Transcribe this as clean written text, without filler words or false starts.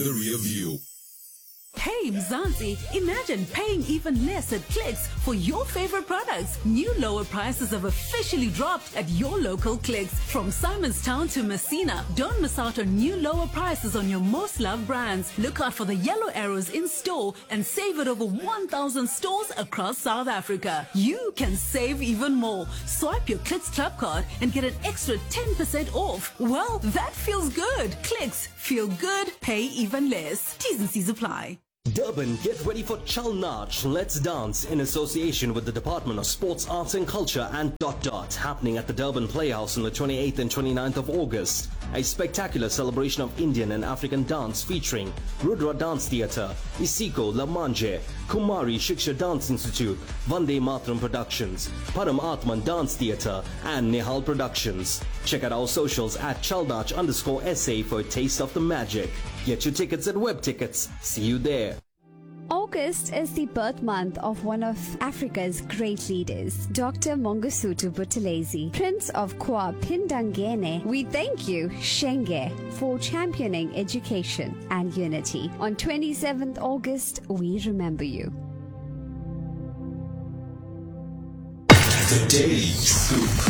the rear view. Hey Mzansi, imagine paying even less at Clicks for your favorite products. New lower prices have officially dropped at your local Clicks. From Simonstown to Messina, don't miss out on new lower prices on your most loved brands. Look out for the yellow arrows in store and save at over 1,000 stores across South Africa. You can save even more. Swipe your Clicks Club card and get an extra 10% off. Well, that feels good. Clicks, feel good, pay even less. T's and C's apply. Durban, get ready for Chal Nach, Let's Dance in association with the Department of Sports, Arts and Culture and ... happening at the Durban Playhouse on the 28th and 29th of August. A spectacular celebration of Indian and African dance featuring Rudra Dance Theatre, Isiko La Manje, Kumari Shiksha Dance Institute, Vande Mataram Productions, Param Atman Dance Theatre and Nihal Productions. Check out our socials at chalnach_SA for a taste of the magic. Get your tickets at Web Tickets. See you there. August is the birth month of one of Africa's great leaders, Dr. Mangosuthu Buthelezi, Prince of Kwa Phindangene. We thank you, Shenge, for championing education and unity. On 27th August, we remember you. The Day Scoop.